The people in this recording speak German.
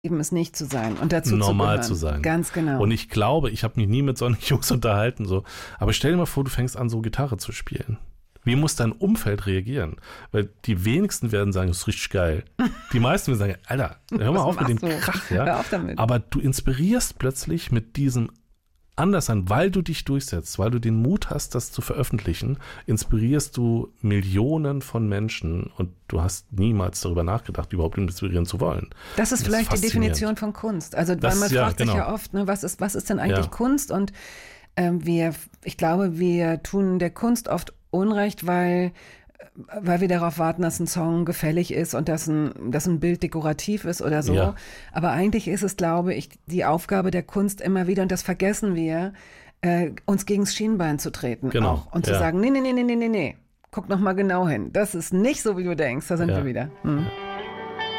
Eben es nicht zu sein und dazu normal zu sein. Ganz genau. Und ich glaube, ich habe mich nie mit solchen Jungs unterhalten, so. Aber stell dir mal vor, du fängst an, so Gitarre zu spielen. Wie muss dein Umfeld reagieren? Weil die wenigsten werden sagen, das ist richtig geil. Die meisten werden sagen, Alter, hör mal auf mit dem Krach, ja. Hör auf damit. Aber du inspirierst plötzlich mit diesem Anderssein, weil du dich durchsetzt, weil du den Mut hast, das zu veröffentlichen, inspirierst du Millionen von Menschen und du hast niemals darüber nachgedacht, überhaupt inspirieren zu wollen. Das ist vielleicht die Definition von Kunst. Also weil man fragt sich ja oft, ne, was ist denn eigentlich Kunst? Und ich glaube, wir tun der Kunst oft Unrecht, weil wir darauf warten, dass ein Song gefällig ist und dass ein Bild dekorativ ist oder so. Ja. Aber eigentlich ist es, glaube ich, die Aufgabe der Kunst immer wieder, und das vergessen wir, uns gegens Schienbein zu treten. Genau. Auch, und zu sagen, nee. Guck noch mal genau hin. Das ist nicht so, wie du denkst. Da sind wir wieder.